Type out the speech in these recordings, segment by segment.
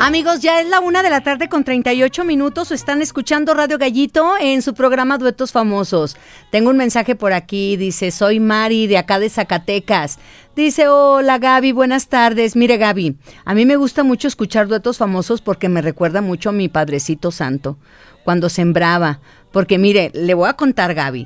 Amigos, ya es la 1:38 p.m. Están escuchando Radio Gallito en su programa Duetos Famosos. Tengo un mensaje por aquí, dice, soy Mari de acá de Zacatecas. Dice, hola Gaby, buenas tardes. Mire Gaby, a mí me gusta mucho escuchar Duetos Famosos porque me recuerda mucho a mi Padrecito Santo, cuando sembraba. Porque mire, le voy a contar Gaby.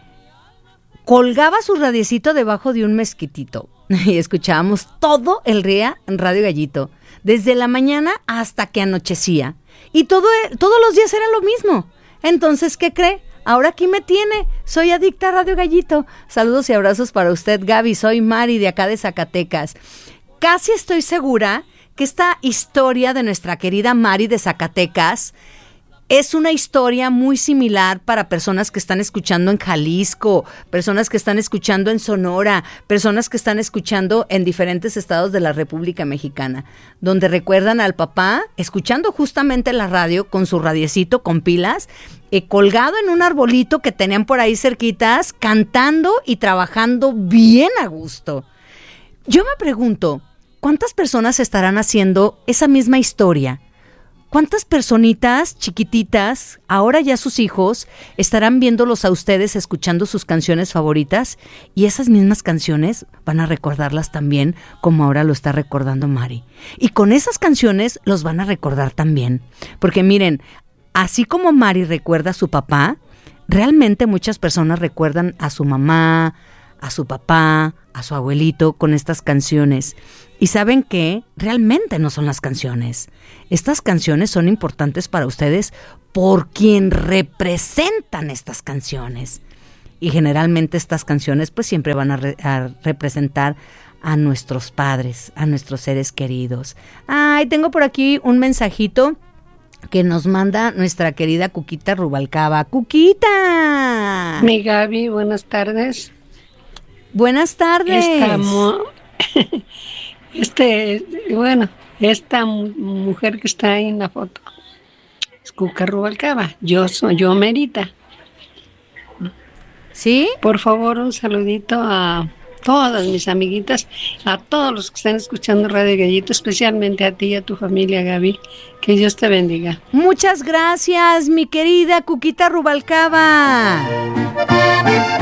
Colgaba su radiecito debajo de un mezquitito y escuchábamos todo el día en Radio Gallito, desde la mañana hasta que anochecía. Y todos los días era lo mismo. Entonces, ¿qué cree? Ahora aquí me tiene. Soy adicta a Radio Gallito. Saludos y abrazos para usted, Gaby. Soy Mari de acá de Zacatecas. Casi estoy segura que esta historia de nuestra querida Mari de Zacatecas es una historia muy similar para personas que están escuchando en Jalisco, personas que están escuchando en Sonora, personas que están escuchando en diferentes estados de la República Mexicana, donde recuerdan al papá escuchando justamente la radio con su radiecito con pilas, colgado en un arbolito que tenían por ahí cerquitas, cantando y trabajando bien a gusto. Yo me pregunto, ¿cuántas personas estarán haciendo esa misma historia? ¿Cuántas personitas chiquititas, ahora ya sus hijos, estarán viéndolos a ustedes escuchando sus canciones favoritas? Y esas mismas canciones van a recordarlas también como ahora lo está recordando Mari. Y con esas canciones los van a recordar también. Porque miren, así como Mari recuerda a su papá, realmente muchas personas recuerdan a su mamá, a su papá, a su abuelito con estas canciones. Y ¿saben qué? Realmente no son las canciones. Estas canciones son importantes para ustedes por quien representan estas canciones. Y generalmente estas canciones pues siempre van a representar a nuestros padres, a nuestros seres queridos. Ay, tengo por aquí un mensajito que nos manda nuestra querida Cuquita Rubalcaba. ¡Cuquita! Mi Gaby, buenas tardes. Buenas tardes. Esta mujer que está ahí en la foto es Cuca Rubalcaba. Yo Merita. ¿Sí? Por favor, un saludito a todas mis amiguitas, a todos los que están escuchando Radio Gallito, especialmente a ti y a tu familia, Gaby. Que Dios te bendiga. Muchas gracias, mi querida Cuquita Rubalcaba.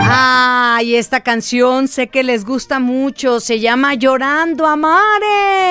Ay, esta canción sé que les gusta mucho, se llama Llorando a Mares.